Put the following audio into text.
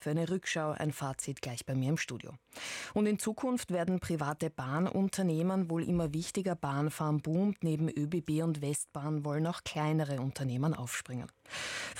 Für eine Rückschau ein Fazit gleich bei mir im Studio. Und in Zukunft werden private Bahnunternehmen wohl immer wichtiger. Bahnfahren boomt. Neben ÖBB und Westbahn wollen auch kleinere Unternehmen aufspringen.